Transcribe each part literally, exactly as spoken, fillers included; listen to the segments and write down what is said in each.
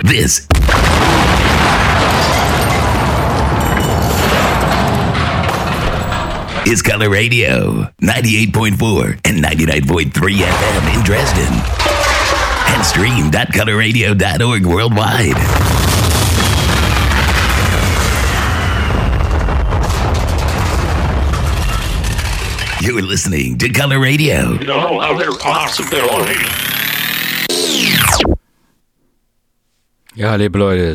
This is Color Radio, ninety-eight point four and ninety-nine point three F M in Dresden. And stream dot color radio dot org worldwide. You're listening to Color Radio. No other possibility. Ja, liebe Leute.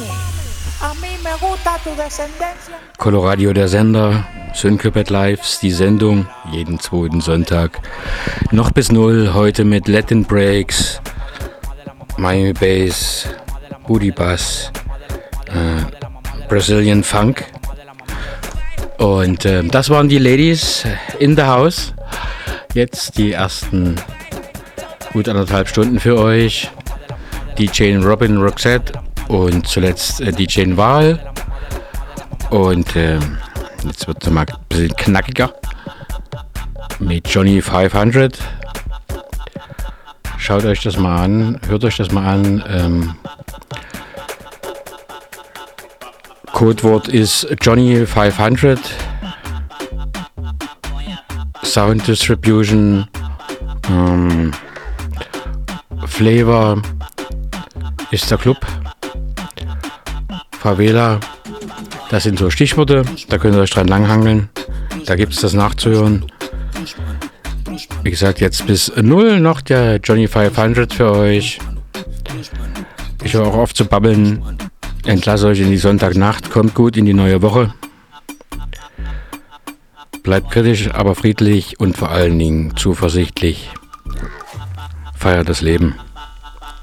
Coloradio, der Sender. Syncopet Lives, die Sendung. Jeden zweiten Sonntag. Noch bis null. Heute mit Latin Breaks, Miami Bass, Booty Bass, äh, Brazilian Funk. Und äh, das waren die Ladies in the house. Jetzt die ersten gut anderthalb Stunden für euch. D J Robin Roxette und zuletzt äh, D J Wahl. Und äh, jetzt wird es mal ein bisschen knackiger mit Johnny fünfhundert. Schaut euch das mal an, hört euch das mal an. Ähm, Codewort ist Johnny fünfhundert. Sound Distribution, ähm, Flavor ist der Club. Favela, das sind so Stichworte, da könnt ihr euch dran langhangeln. Da gibt es das nachzuhören. Wie gesagt, jetzt bis null noch der Johnny fünfhundert für euch. Ich höre auch auf zu babbeln. Entlasse euch in die Sonntagnacht, kommt gut in die neue Woche. Bleibt kritisch, aber friedlich und vor allen Dingen zuversichtlich. Feiert das Leben.